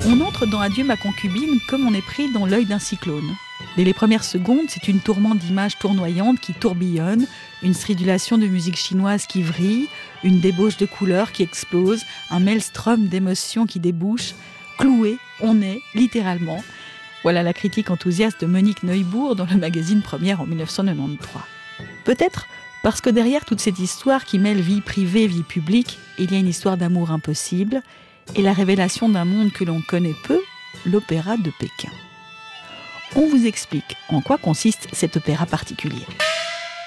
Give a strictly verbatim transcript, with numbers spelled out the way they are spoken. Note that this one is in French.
On entre dans Adieu ma concubine comme on est pris dans l'œil d'un cyclone. Dès les premières secondes, c'est une tourmente d'images tournoyantes qui tourbillonnent, une stridulation de musique chinoise qui vrille, une débauche de couleurs qui explose, un maelstrom d'émotions qui débouche. Cloué, on est, littéralement. Voilà la critique enthousiaste de Monique Neubourg dans le magazine Première en dix-neuf cent quatre-vingt-treize. Peut-être parce que derrière toute cette histoire qui mêle vie privée et vie publique, il y a une histoire d'amour impossible et la révélation d'un monde que l'on connaît peu, l'opéra de Pékin. On vous explique en quoi consiste cet opéra particulier.